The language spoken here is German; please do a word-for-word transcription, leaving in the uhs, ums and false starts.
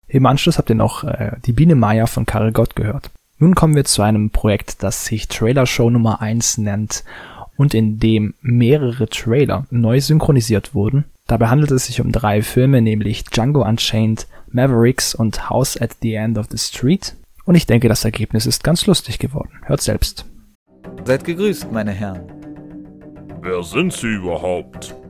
Im Anschluss habt ihr noch äh, Die Biene Maya von Karel Gott gehört. Nun kommen wir zu einem Projekt, das sich Trailer Show Nummer eins nennt und in dem mehrere Trailer neu synchronisiert wurden. Dabei handelt es sich um drei Filme, nämlich Django Unchained, Mavericks und House at the End of the Street. Und ich denke, das Ergebnis ist ganz lustig geworden. Hört selbst. Seid gegrüßt, meine Herren. Wer sind Sie überhaupt?